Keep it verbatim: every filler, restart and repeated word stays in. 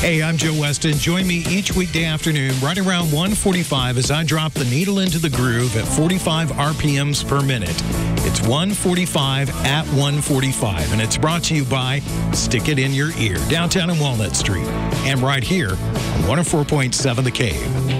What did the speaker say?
Hey, I'm Joe Weston. Join me each weekday afternoon right around one forty-five as I drop the needle into the groove at forty-five R P Ms per minute. It's one forty-five at one forty-five, and it's brought to you by Stick It In Your Ear, downtown in Walnut Street, and right here on one oh four point seven The Cave.